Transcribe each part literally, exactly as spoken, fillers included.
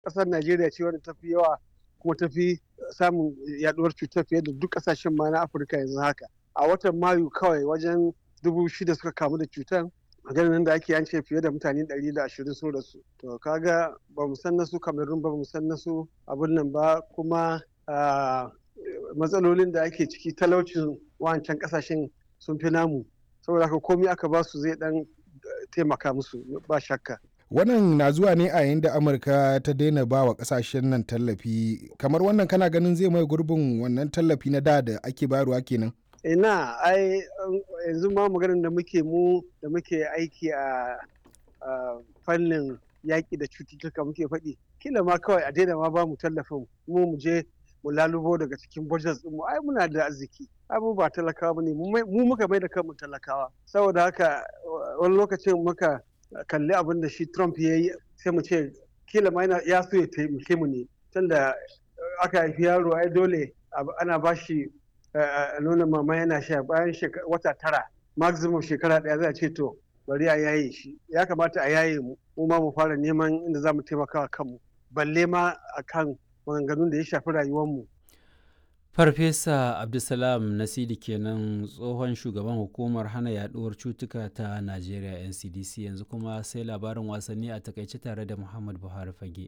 ƙasar Najeriya ce wadda ta fi yawa kuma ta fi samun yaduwar cutar fiye da duk ƙasashen ma na Afirka yanzu haka. A watan Mayu kawai wajen dubu shida suka kamu da cutar. Maganin da ake yance fiye da mutane ɗari da ashirin sun rasu. To kaga ba mu san nasu Cameroon ba mu san nasu abun nan ba kuma matsalolin da ake ciki talaucin wancan ƙasashen sun fi namu. Saboda haka komai aka ba su zai dan taimaka musu ba shakka. Wannan na zuwa ne a yayin da Amurka ta daina ba wa kasashen nan tallafi. Kamar wannan kana ganin zai mai gurbin wannan tallafi na da da ake bayarwa kenan? Ina ai yanzu ma maganar da muke mu da muke aiki a fannin yaƙi da cututtuka muke faɗi. Kila ma kawai a daina ma ba mu tallafin mu mu je mu lalubo daga cikin budget mu ai muna da arziki. Abu ba talakawa bane mu muka mai da kanmu talakawa. Saboda haka wani lokacin muka kalli abin da shi Trump ya yi sai mu ce kila ma ya so ya taimake mu ne tunda aka haifi yaro ai dole ana ba shi nuna mama yana sha bayan wata tara maximum shekara ɗaya za a ce to bari a yaye shi ya kamata a yaye mu mu ma mu fara neman inda za mu taimaka wa kanmu balle ma akan maganganun da ya shafi rayuwar mu. Farfesa Abdulsalam Nasidi kenan tsohon shugaban hukumar hana yaduwar cutuka ta Najeriya N C D C. Yanzu kuma sai labarin wasanni a takaice tare da Muhammad Buhari Fage.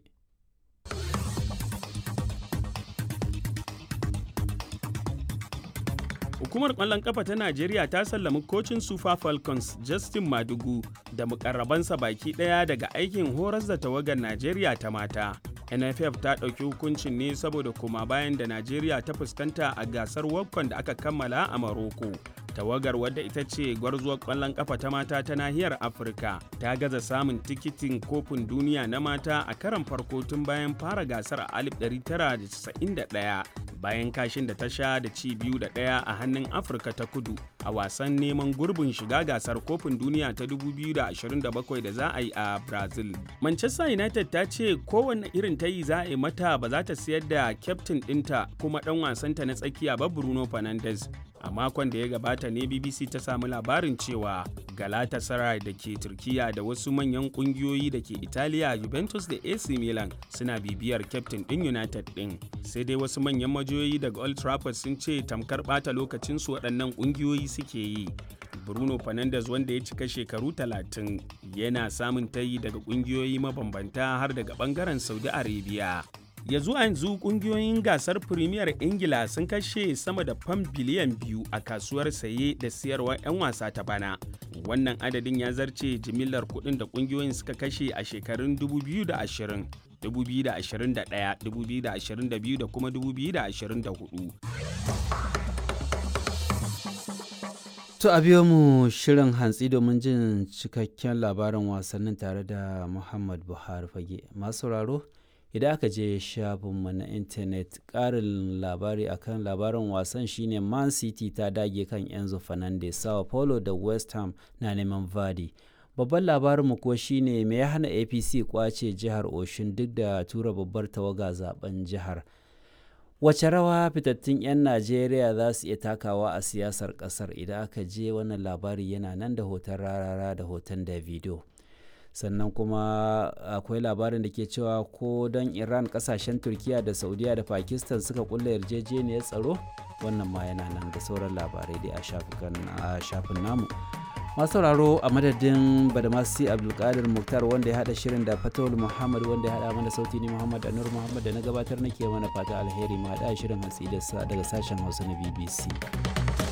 Hukumar ƙwallon ƙafa ta Najeriya ta sallami kocin Super Falcons Justin Madugu da mukarrabansa baki ɗaya daga aikin horas da tawagar Najeriya ta mata. N F F ta ɗauki hukuncin ne saboda koma bayan da Najeriya ta fuskanta a gasar WAFCON da aka kammala a Maroko. Tawagar wadda ita ce gwarzuwar ƙwallon ƙafa ta mata ta nahiyar Afirka ta gaza samun tikitin kofin duniya na mata a karon farko tun bayan fara gasar a alif ɗari tara da casa'in da ɗaya bayan kashin da ta sha da ci biyu da ɗaya a hannun Afirka ta Kudu a wasan neman gurbin shiga gasar kofin duniya ta dubu biyu da ashirin da bakwai da za a yi a Brazil. Manchester United ta ce kowanne irin ta yi za a yi mata ba za ta siyar da kyaftin ɗinta kuma ɗan wasanta na tsakiya ba Bruno Fernandes. A makon da ya gabata ne B B C ta samu labarin cewa Galatasaray da ke Turkiya da wasu manyan kungiyoyi da ke Italiya Juventus da A C Milan suna bibiyar kyaftin ɗin United ɗin. Sai dai wasu manyan majiyoyi daga Old Trafford sun ce tamkar ɓata lokacinsu waɗannan kungiyoyi suke yi. Bruno Fernandes wanda ya cika shekaru talatin yana samun tayi daga kungiyoyi mabambanta har daga ɓangaren Saudi Arabia. Ya zuwa yanzu kungiyoyin gasar Premier Ingila sun kashe sama da fam biliyan biyu a kasuwar saye da siyarwar 'yan wasa ta bana. Wannan adadin ya zarce jimillar kuɗin da kungiyoyin suka kashe a shekarun dubu biyu da ashirin, dubu biyu da ashirin da ɗaya, dubu biyu da ashirin da biyu da kuma dubu biyu da ashirin da hudu. To a biyo mu shirin hantsi domin jin cikakken labarin wasannin tare da Muhammad Buhari Fage. Masu sauraro idan aka je shafinmu na intanet ƙarin labari akan labarin wasan shine Man City ta dage kan Enzo Fernandez, Sao Paulo da West Ham na neman Vardy. Babban labarinmu kuwa shine me ya hana A P C kwace jihar Oshun duk da tura babbar tawaga zaben jihar. Wace rawa fitattun 'yan Najeriya za su iya takawa a siyasar ƙasar? Idan aka je wannan labari yana nan da hoton rarara da hoton Davido. Sannan kuma akwai labarin da ke cewa ko don Iran kasashen Turkiya da Saudiya da Pakistan suka kulla yarjejeniyar tsaro, wannan ma yana nan da sauran labarai dai a shafin namu. Masu sauraro a madadin Badamasi Abdulkadir Muktar wanda ya hada shirin da Fatawul Muhammad wanda ya hada mana sauti ni Muhammad Anur Muhammad da na gabatar nake mana fata alheri ma hada shirin hantsi daga sashen Hausa na B B C.